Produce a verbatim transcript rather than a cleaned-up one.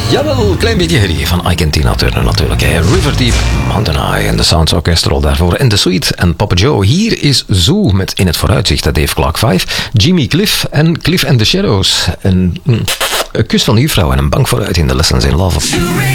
Jawel, klein beetje herrie van Ike en Tina Turner natuurlijk. Hè. River Deep, Mountain High en de Sounds Orchestral daarvoor. En The Sweet en Papa Joe. Hier is Zoo met In het Vooruitzicht, dat Dave Clark vijf. Jimmy Cliff en Cliff and the Shadows. En mm, een kus van de juffrouw en een bank vooruit in de Lessons in Love.